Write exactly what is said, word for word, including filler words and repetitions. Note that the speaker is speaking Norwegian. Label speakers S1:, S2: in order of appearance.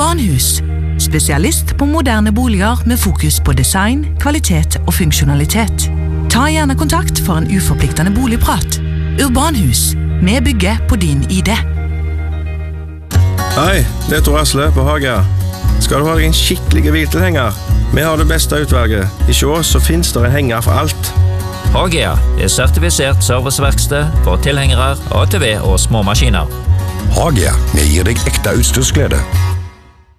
S1: Urbanhus, spesialist på moderne boliger med fokus på design, kvalitet og funksjonalitet. Ta gjerne kontakt for en uforpliktende boligprat. Urbanhus, vi bygger på din idé.
S2: Hei, det er Tor Asle på Hagea. Skal du ha deg en skikkelig hviltilhenger? Vi har det beste utvalget. I Sjå så finnes det en henger for alt.
S3: Hagea er sertifisert serviceverksted for tilhengere, A T V og små maskiner.
S4: Hagea, vi gir deg ekte utstyrsglede.